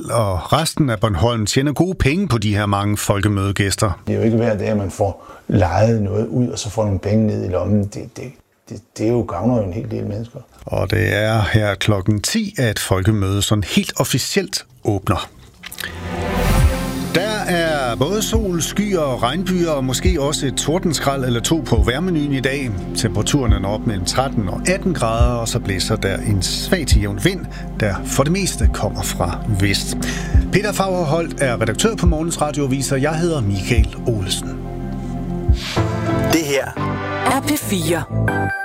og resten af Bornholm tjener gode penge på de her mange folkemødegæster. Det er jo ikke hver dag, at man får lejet noget ud, og så får nogle penge ned i lommen. Det er jo gavner jo en hel del mennesker. Og det er her klokken 10, at folkemødet sådan helt officielt åbner. Der er både sol, skyer og regnbyer, og måske også et tordenskrald eller to på vejrmenuen i dag. Temperaturen er op mellem 13 og 18 grader, og så blæser der en svag til jævn vind, der for det meste kommer fra vest. Peter Fagerholt er redaktør på Morgens Radioaviser. Jeg hedder Michael Olsen. Det her er P4.